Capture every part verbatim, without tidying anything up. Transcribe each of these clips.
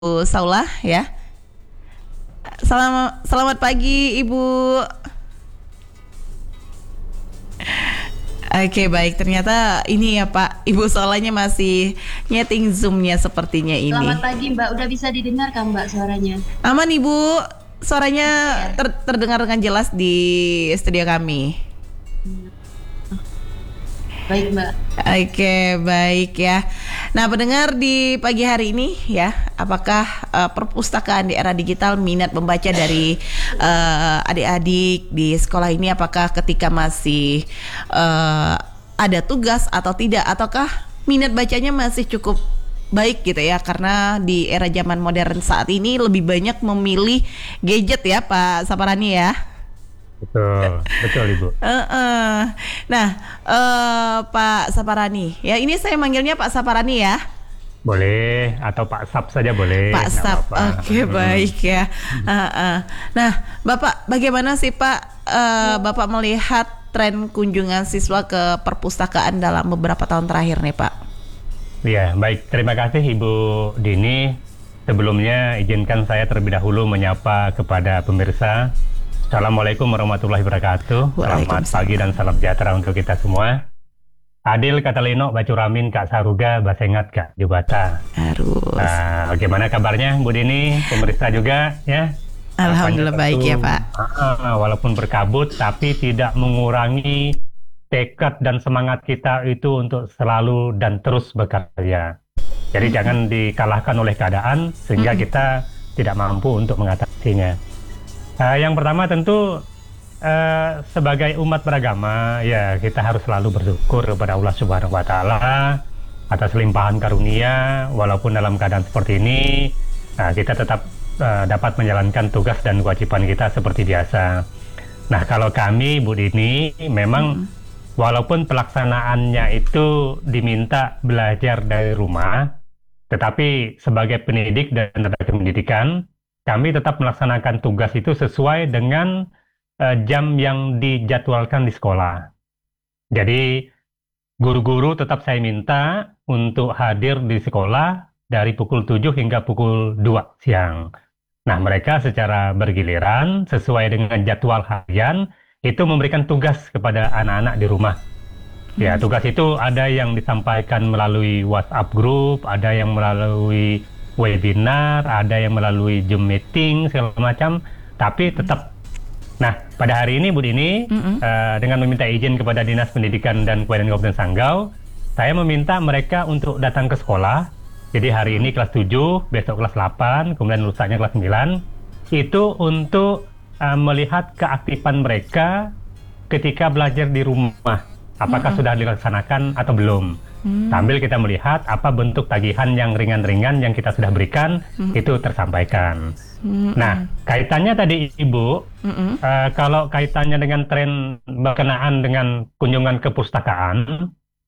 Saulah ya. Selamat selamat pagi Ibu. Oke baik, ternyata ini ya Pak, Ibu Saulahnya masih nyeting Zoom-nya sepertinya ini. Selamat pagi Mbak, udah bisa didengar kan Mbak suaranya? Aman Ibu, suaranya ter terdengar dengan jelas di studio kami. Baik Mbak. Oke baik ya. Nah pendengar di pagi hari ini ya, apakah uh, perpustakaan di era digital minat membaca dari uh, adik-adik di sekolah ini, apakah ketika masih uh, ada tugas atau tidak, ataukah minat bacanya masih cukup baik gitu ya, karena di era zaman modern saat ini lebih banyak memilih gadget ya Pak Saparani ya. Betul, betul Ibu. Uh, uh. Nah, uh, Pak Saparani, ya ini saya manggilnya Pak Saparani ya. Boleh, atau Pak Sap saja boleh. Pak Sap, oke okay, hmm. baik ya. Uh, uh. Nah, Bapak, bagaimana sih Pak, uh, Bapak melihat tren kunjungan siswa ke perpustakaan dalam beberapa tahun terakhir nih Pak? Ya, baik. Terima kasih Ibu Dini. Sebelumnya izinkan saya terlebih dahulu menyapa kepada pemirsa. Assalamualaikum warahmatullahi wabarakatuh. Selamat pagi dan salam sejahtera untuk kita semua. Adil Katalino Bacuramin Kak Saruga Basengat Kak Jubata. Harus. Nah, bagaimana kabarnya Bu Dini? Pemirsa juga ya? Alhamdulillah baik ya Pak. Uh, walaupun berkabut tapi tidak mengurangi tekad dan semangat kita itu untuk selalu dan terus bekerja. Jadi mm-hmm. jangan dikalahkan oleh keadaan sehingga mm-hmm. kita tidak mampu untuk mengatasinya. Uh, yang pertama tentu uh, sebagai umat beragama ya kita harus selalu bersyukur kepada Allah Subhanahu Wa Taala atas limpahan karunia. Walaupun dalam keadaan seperti ini uh, kita tetap uh, dapat menjalankan tugas dan kewajiban kita seperti biasa. Nah kalau kami Bu Dini memang hmm. walaupun pelaksanaannya itu diminta belajar dari rumah, tetapi sebagai pendidik dan tenaga pendidikan kami tetap melaksanakan tugas itu sesuai dengan uh, jam yang dijadwalkan di sekolah. Jadi guru-guru tetap saya minta untuk hadir di sekolah dari pukul tujuh hingga pukul dua siang. Nah mereka secara bergiliran sesuai dengan jadwal harian itu memberikan tugas kepada anak-anak di rumah. Ya tugas itu ada yang disampaikan melalui WhatsApp group, ada yang melalui webinar, ada yang melalui Zoom meeting segala macam, tapi tetap. Nah, pada hari ini Bu Dini, mm-hmm. uh, dengan meminta izin kepada Dinas Pendidikan dan Kebudayaan Kabupaten Sanggau, saya meminta mereka untuk datang ke sekolah. Jadi hari ini kelas tujuh, besok kelas delapan, kemudian lusanya kelas sembilan, itu untuk uh, melihat keaktifan mereka ketika belajar di rumah. Apakah mm-hmm. sudah dilaksanakan atau belum? Hmm. Sambil kita melihat apa bentuk tagihan yang ringan-ringan yang kita sudah berikan hmm. itu tersampaikan. Hmm. Nah, kaitannya tadi Ibu, hmm. uh, kalau kaitannya dengan tren berkenaan dengan kunjungan ke perpustakaan,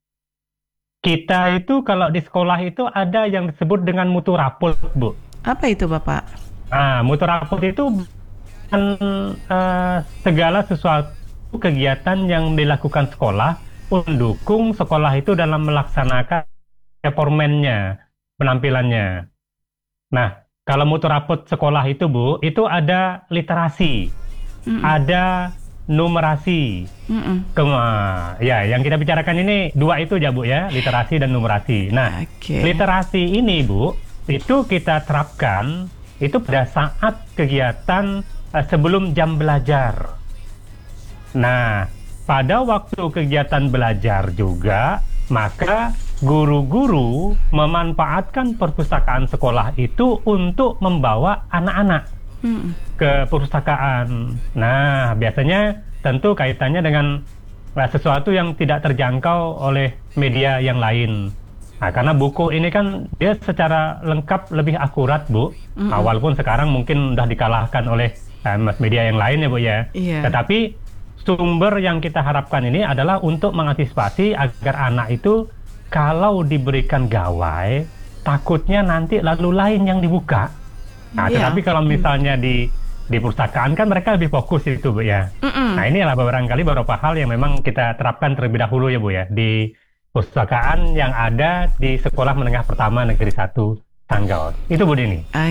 kita itu kalau di sekolah itu ada yang disebut dengan mutu raport, Bu. Apa itu Bapak? Nah, mutu raport itu kan uh, segala sesuatu kegiatan yang dilakukan sekolah mendukung sekolah itu dalam melaksanakan performanya, penampilannya. Nah, kalau mutu raport sekolah itu Bu, itu ada literasi, mm-mm. ada numerasi. Kema, ya, yang kita bicarakan ini dua itu ya Bu ya, literasi dan numerasi. Nah, okay. literasi ini Bu, itu kita terapkan itu pada saat kegiatan uh, sebelum jam belajar. Nah, pada waktu kegiatan belajar juga, maka guru-guru memanfaatkan perpustakaan sekolah itu untuk membawa anak-anak hmm. ke perpustakaan. Nah, biasanya tentu kaitannya dengan nah, sesuatu yang tidak terjangkau oleh media yang lain. Nah, karena buku ini kan dia secara lengkap lebih akurat, Bu. Hmm. Nah, walaupun sekarang mungkin sudah dikalahkan oleh eh, media yang lain ya, Bu ya. Yeah. Tetapi sumber yang kita harapkan ini adalah untuk mengantisipasi agar anak itu kalau diberikan gawai, takutnya nanti lalu lain yang dibuka. Nah, yeah. tetapi kalau misalnya di di perpustakaan kan mereka lebih fokus itu Bu ya. Mm-mm. Nah, inilah barangkali beberapa hal yang memang kita terapkan terlebih dahulu ya Bu ya di perpustakaan yang ada di Sekolah Menengah Pertama Negeri satu tanggal. Itu Bu Dini.